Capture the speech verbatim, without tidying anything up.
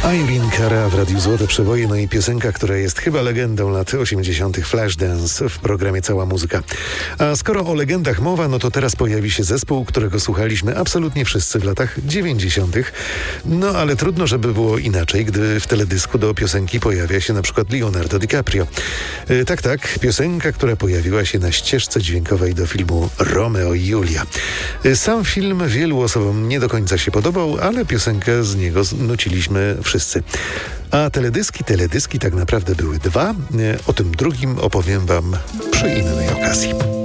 Irene Cara w Radiu Złote Przeboje, no i piosenka, która jest chyba legendą lat osiemdziesiątych. Flashdance w programie Cała Muzyka. A skoro o legendach mowa, no to teraz pojawi się zespół, którego słuchaliśmy absolutnie wszyscy w latach dziewięćdziesiątych. No ale trudno, żeby było inaczej, gdy w teledysku do piosenki pojawia się na przykład Leonardo DiCaprio. Yy, tak, tak, piosenka, która pojawiła się na ścieżce dźwiękowej do filmu Romeo i Julia. Yy, sam film wielu osobom nie do końca się podobał, ale piosenkę z niego nuciliśmy wszyscy. A teledyski, teledyski tak naprawdę były dwa. O tym drugim opowiem wam przy innej okazji.